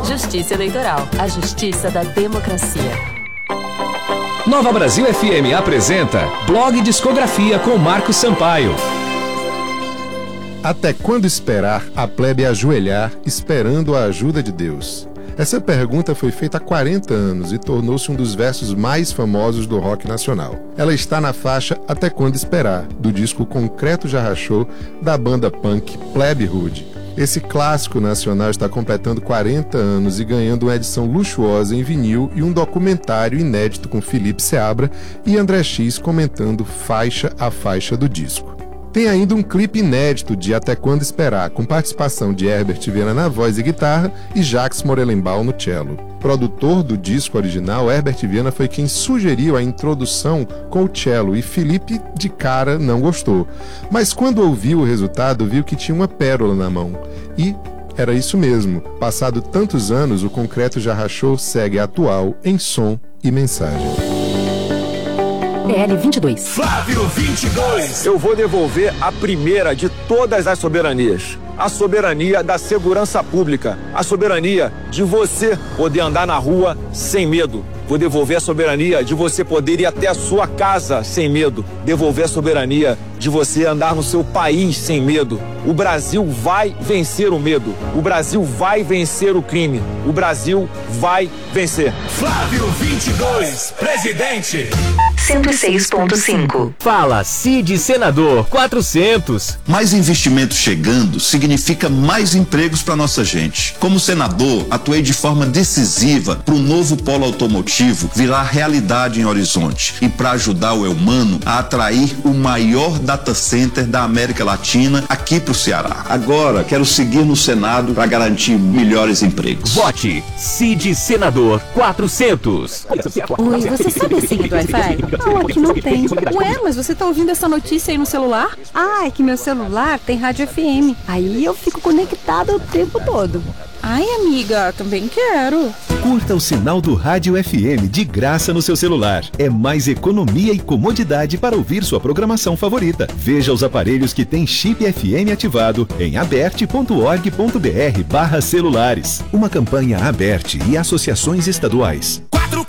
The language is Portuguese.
Justiça Eleitoral, a justiça da democracia. Nova Brasil FM apresenta Blog Discografia com Marcos Sampaio. Até quando esperar a plebe ajoelhar esperando a ajuda de Deus? Essa pergunta foi feita há 40 anos e tornou-se um dos versos mais famosos do rock nacional. Ela está na faixa Até Quando Esperar, do disco Concreto Já Rachou, da banda punk Plebe Rude. Esse clássico nacional está completando 40 anos e ganhando uma edição luxuosa em vinil e um documentário inédito com Felipe Seabra e André X comentando faixa a faixa do disco. Tem ainda um clipe inédito de Até Quando Esperar, com participação de Herbert Viana na voz e guitarra e Jacques Morelenbaum no cello. Produtor do disco original, Herbert Viana foi quem sugeriu a introdução com o cello e Felipe de cara não gostou. Mas quando ouviu o resultado, viu que tinha uma pérola na mão. E era isso mesmo. Passado tantos anos, o Concreto Já Rachou segue atual em som e mensagem. PL 22. Flávio 22. Eu vou devolver a primeira de todas as soberanias. A soberania da segurança pública. A soberania de você poder andar na rua sem medo. Vou devolver a soberania de você poder ir até a sua casa sem medo. Devolver a soberania de você andar no seu país sem medo. O Brasil vai vencer o medo. O Brasil vai vencer o crime. O Brasil vai vencer. Flávio 22, presidente. 106.5. Fala, Cid Senador 400. Mais investimentos chegando significa mais empregos para nossa gente. Como senador, atuei de forma decisiva para o novo polo automotivo virar realidade em Horizonte e para ajudar o Eumano a atrair o maior data center da América Latina aqui para o Ceará. Agora, quero seguir no Senado para garantir melhores empregos. Vote Cid Senador 400. Oi, você sabe a senha do Wi-Fi? Não, aqui não tem. Ué, mas você tá ouvindo essa notícia aí no celular? Ah, é que meu celular tem rádio FM. Aí eu fico conectada o tempo todo. Ai, amiga, também quero. Curta o sinal do Rádio FM de graça no seu celular. É mais economia e comodidade para ouvir sua programação favorita. Veja os aparelhos que têm chip FM ativado em aberte.org.br/celulares. Uma campanha Aberte e associações estaduais.